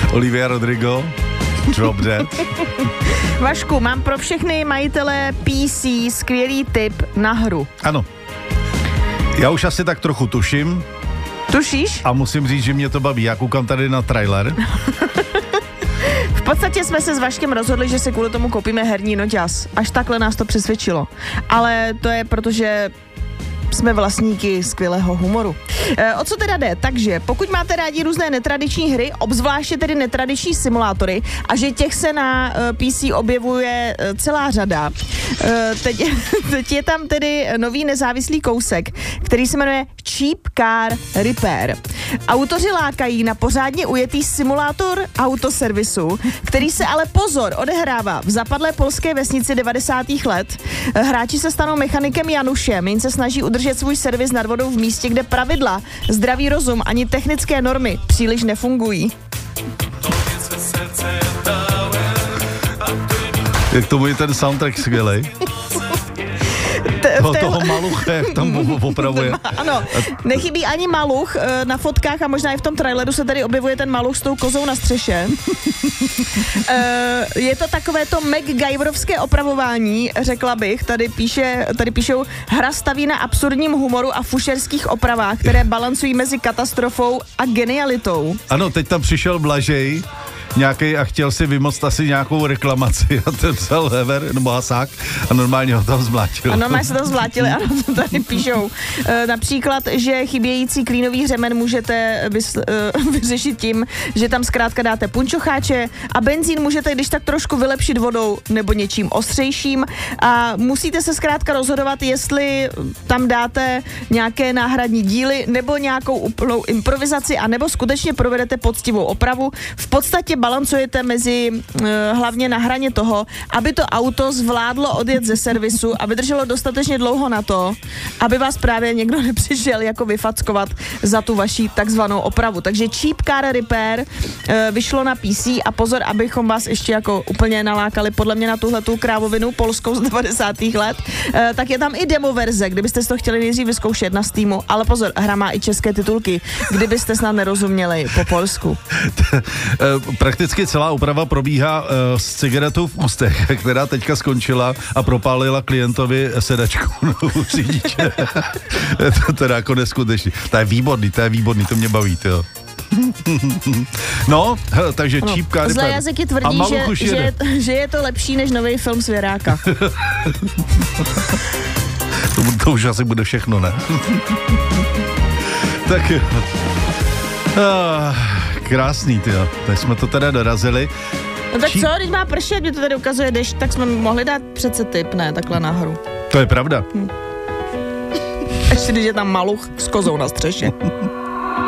Olivia Rodrigo, Drop Dead. Vašku, mám pro všechny majitele PC skvělý tip na hru. Ano. Já už asi tak trochu tuším. Tušíš? A musím říct, že mě to baví. Já koukám tady na trailer. V podstatě jsme se s Vaškem rozhodli, že si kvůli tomu koupíme herní noťaz. Až takhle nás to přesvědčilo. Ale to je protože jsme vlastníky skvělého humoru. O co teda jde? Takže pokud máte rádi různé netradiční hry, obzvláště tedy netradiční simulátory, a že těch se na PC objevuje celá řada, teď je tam tedy nový nezávislý kousek, který se jmenuje Cheap Car Repair. Autoři lákají na pořádně ujetý simulátor autoservisu, který se ale pozor odehrává v zapadlé polské vesnici 90. let. Hráči se stanou mechanikem Janušem, jen se snaží udržet svůj servis nad vodou v místě, kde pravidla, zdravý rozum ani technické normy příliš nefungují. Jak tomu je ten soundtrack skvělej. Toho malucha, jak tam opravuje. Ano, nechybí ani maluch na fotkách a možná i v tom traileru se tady objevuje ten maluch s tou kozou na střeše. Je to takové to MacGyverovské opravování, řekla bych. Tady píšou, hra staví na absurdním humoru a fušerských opravách, které balancují mezi katastrofou a genialitou. Ano, teď tam přišel Blažej nějaký a chtěl si vymoct asi nějakou reklamaci a ten psal Hever nebo Hasák a normálně ho tam zmlátil. A normálně se tam zmlátili, ano, to tady píšou. Například, že chybějící klínový řemen můžete vyřešit tím, že tam zkrátka dáte punčocháče a benzín můžete když tak trošku vylepšit vodou nebo něčím ostřejším a musíte se zkrátka rozhodovat, jestli tam dáte nějaké náhradní díly nebo nějakou úplnou improvizaci a nebo skutečně provedete poctivou opravu. V podstatě balancujete mezi hlavně na hraně toho, aby to auto zvládlo odjet ze servisu a vydrželo dostatečně dlouho na to, aby vás právě někdo nepřišel jako vyfackovat za tu vaši takzvanou opravu. Takže Cheap Car Repair vyšlo na PC a pozor, abychom vás ještě jako úplně nalákali podle mě na tuhletu krávovinu polskou z 90. let, tak je tam i demo verze, kdybyste si to chtěli nejdřív vyzkoušet na Steamu, ale pozor, hra má i české titulky, kdybyste snad nerozuměli po polsku. Prakticky celá úprava probíhá s cigaretou v ústech, která teďka skončila a propálila klientovi sedačku novou řidiče. To teda jako neskutečný. To je výborný, to mě baví, jo. No, takže Cheap Car Repair. Zlé jazyky tvrdí, že je to lepší než nový film Svěráka. To už asi bude všechno, ne? Tak jo. Krásný, tyjo. Teď jsme to teda dorazili. No tak co, když má pršet, kdy to tady ukazuje dešť, tak jsme mohli dát přece tip, ne, takhle nahoru. To je pravda. Ještě když je tam maluch s kozou na střeše.